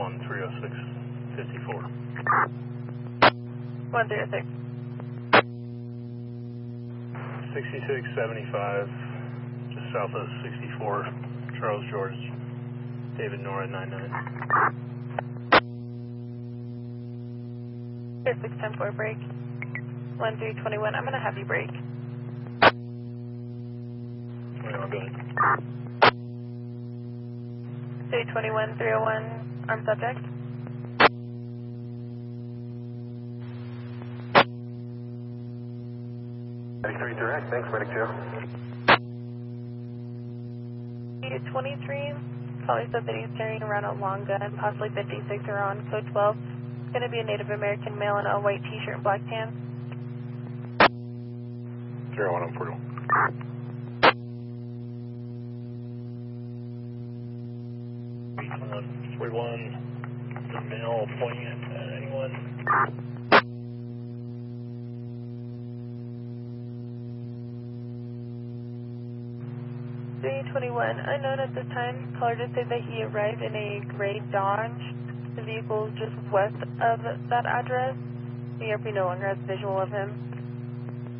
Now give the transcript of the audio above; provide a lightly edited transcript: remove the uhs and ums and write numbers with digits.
130654. 106. 6675, just south of 64, Charles George, David Nora 99. 610-4 break. 1321, I'm going to have you break. 21, go ahead. 321, 301, armed subject. Medic 3 direct, thanks, Medic 2. 23, caller said that he's carrying around a long gun, possibly 56 or on code 12. It's going to be a Native American male in a white t-shirt and black pants. 01 on portal. Beach 41, the male pointing at anyone. 321, unknown at this time. Caller just said that he arrived in a gray Dodge. The vehicle is just west of that address. The ERP no longer has visual of him.